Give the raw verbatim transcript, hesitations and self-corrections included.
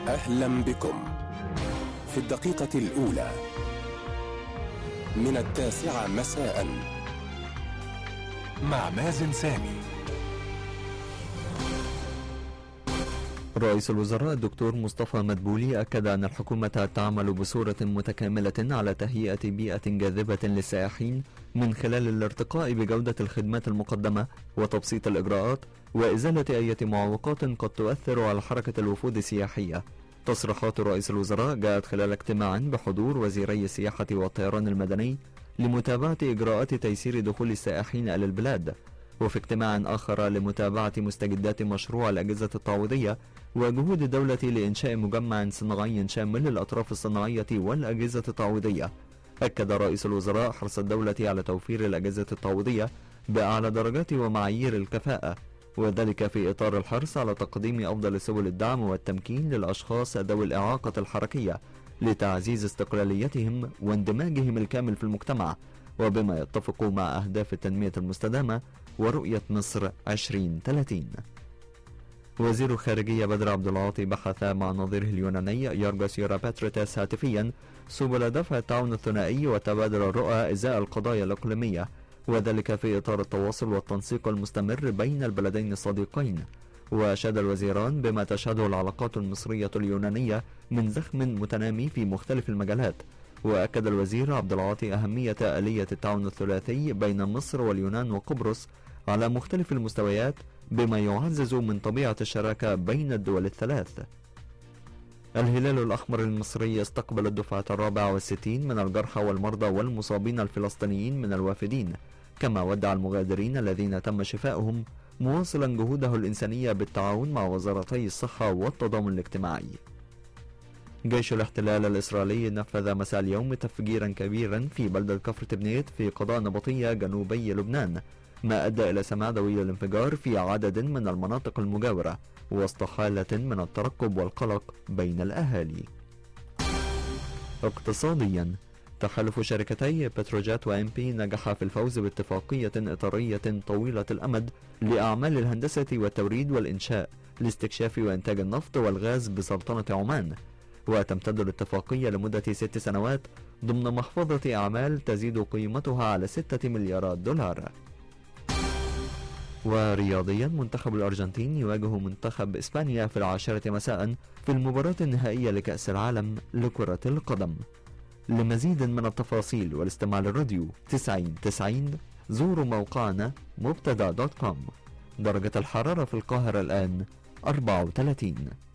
أهلا بكم في الدقيقة الأولى من التاسعة مساء مع مازن سامي. رئيس الوزراء الدكتور مصطفى مدبولي أكد أن الحكومة تعمل بصورة متكاملة على تهيئة بيئة جاذبة للسائحين من خلال الارتقاء بجودة الخدمات المقدمة وتبسيط الإجراءات وإزالة أي معوقات قد تؤثر على حركة الوفود السياحية. تصريحات رئيس الوزراء جاءت خلال اجتماع بحضور وزيري السياحة والطيران المدني لمتابعة إجراءات تيسير دخول السائحين إلى البلاد، وفي اجتماع آخر لمتابعة مستجدات مشروع الأجهزة التعويضية وجهود الدولة لإنشاء مجمع صناعي شامل للأطراف الصناعية والأجهزة التعويضية. أكد رئيس الوزراء حرص الدولة على توفير الأجهزة التعويضية بأعلى درجات ومعايير الكفاءة، وذلك في إطار الحرص على تقديم أفضل سبل الدعم والتمكين للأشخاص ذوي الإعاقة الحركية لتعزيز استقلاليتهم واندماجهم الكامل في المجتمع، وبما يتفق مع أهداف التنمية المستدامة ورؤية مصر عشرين ثلاثين. وزير الخارجية بدر عبد العاطي بحث مع نظيره اليوناني يورغوس يوراباتريتاس هاتفيا سبل دفع التعاون الثنائي وتبادل الرؤى إزاء القضايا الإقليمية، وذلك في إطار التواصل والتنسيق المستمر بين البلدين الصديقين. وأشاد الوزيران بما تشهده العلاقات المصرية اليونانية من زخم متنامي في مختلف المجالات. وأكد الوزير عبد العاطي أهمية آلية التعاون الثلاثي بين مصر واليونان وقبرص على مختلف المستويات بما يعزز من طبيعة الشراكة بين الدول الثلاث. الهلال الأحمر المصري استقبل الدفعة الرابعة والستين من الجرحى والمرضى والمصابين الفلسطينيين من الوافدين، كما ودع المغادرين الذين تم شفائهم، مواصلا جهوده الإنسانية بالتعاون مع وزارتي الصحة والتضامن الاجتماعي. جيش الاحتلال الإسرائيلي نفذ مساء اليوم تفجيرا كبيرا في بلدة كفر تبنيت في قضاء نبطية جنوبي لبنان، ما أدى إلى سماع دوي الانفجار في عدد من المناطق المجاورة وسط حالة من الترقب والقلق بين الأهالي. اقتصاديا، تحالف شركتي بتروجيت وإم بي نجح في الفوز باتفاقية إطارية طويلة الأمد لأعمال الهندسة والتوريد والإنشاء لاستكشاف وإنتاج النفط والغاز بسلطنة عمان، وتمتد الاتفاقية لمدة ست سنوات ضمن محفظة أعمال تزيد قيمتها على ستة مليارات دولار. ورياضيا، منتخب الأرجنتين يواجه منتخب إسبانيا في العاشرة مساء في المباراة النهائية لكأس العالم لكرة القدم. لمزيد من التفاصيل والاستماع للراديو تسعين تسعين زوروا موقعنا مبتدا دوت كوم. درجة الحرارة في القاهرة الآن أربعة وثلاثين.